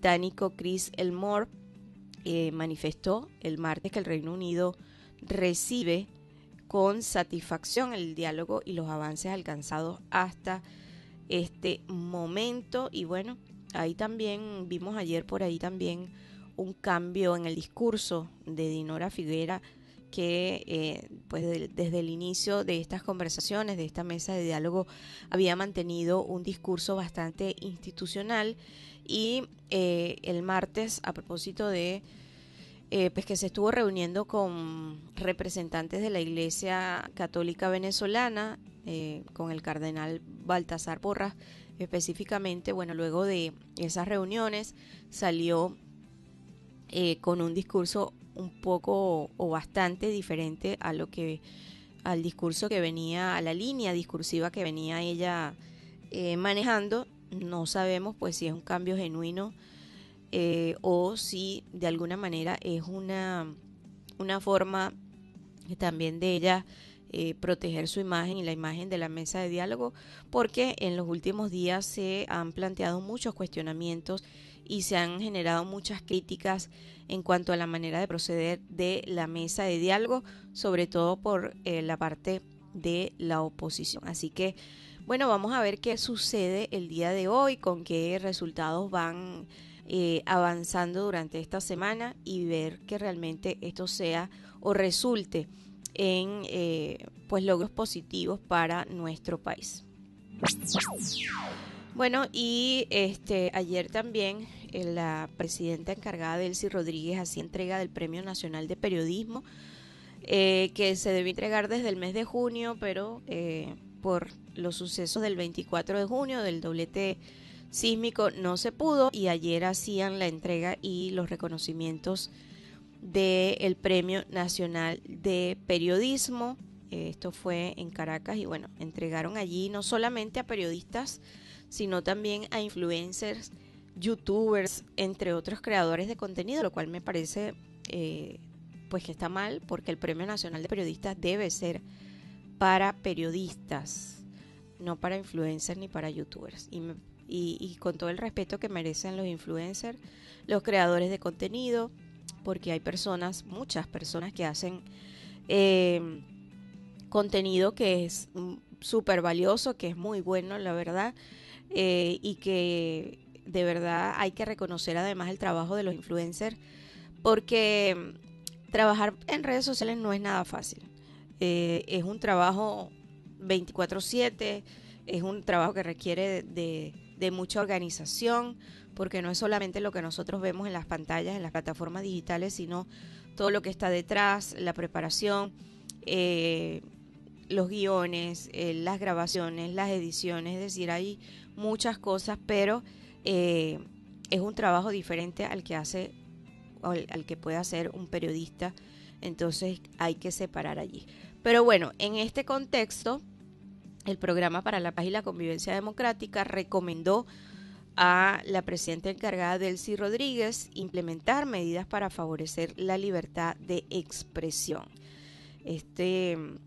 británico Chris Elmore manifestó el martes que el Reino Unido recibe con satisfacción el diálogo y los avances alcanzados hasta este momento. Y bueno, ahí también vimos ayer por ahí también un cambio en el discurso de Dinora Figuera, que desde el inicio de estas conversaciones, de esta mesa de diálogo, había mantenido un discurso bastante institucional. Y el martes, a propósito de pues que se estuvo reuniendo con representantes de la Iglesia Católica Venezolana, con el cardenal Baltasar Porras específicamente, bueno, luego de esas reuniones salió con un discurso un poco o bastante diferente a lo que al discurso que venía, a la línea discursiva que venía ella manejando. No sabemos pues si es un cambio genuino o si de alguna manera es una forma también de ella proteger su imagen y la imagen de la mesa de diálogo, porque en los últimos días se han planteado muchos cuestionamientos y se han generado muchas críticas en cuanto a la manera de proceder de la mesa de diálogo, sobre todo por la parte de la oposición. Así que, bueno, vamos a ver qué sucede el día de hoy, con qué resultados van avanzando durante esta semana y ver que realmente esto sea o resulte en pues logros positivos para nuestro país. Bueno, y ayer también la presidenta encargada Delcy Rodríguez hacía entrega del Premio Nacional de Periodismo, que se debió entregar desde el mes de junio, pero por los sucesos del 24 de junio, del doblete sísmico, no se pudo, y ayer hacían la entrega y los reconocimientos del Premio Nacional de Periodismo. Esto fue en Caracas y bueno, entregaron allí no solamente a periodistas, sino también a influencers, youtubers, entre otros creadores de contenido, lo cual me parece pues que está mal, porque el Premio Nacional de Periodistas debe ser para periodistas, no para influencers ni para youtubers. Y con todo el respeto que merecen los influencers, los creadores de contenido, porque hay personas, muchas personas que hacen contenido que es súper valioso, que es muy bueno, la verdad, y que de verdad hay que reconocer además el trabajo de los influencers, porque trabajar en redes sociales no es nada fácil. Es un trabajo 24/7, es un trabajo que requiere de mucha organización, porque no es solamente lo que nosotros vemos en las pantallas, en las plataformas digitales, sino todo lo que está detrás, la preparación, los guiones, las grabaciones, las ediciones, es decir, hay muchas cosas, pero es un trabajo diferente al que hace o al que puede hacer un periodista, entonces hay que separar allí. Pero bueno, en este contexto, el Programa para la Paz y la Convivencia Democrática recomendó a la presidenta encargada Delcy Rodríguez implementar medidas para favorecer la libertad de expresión.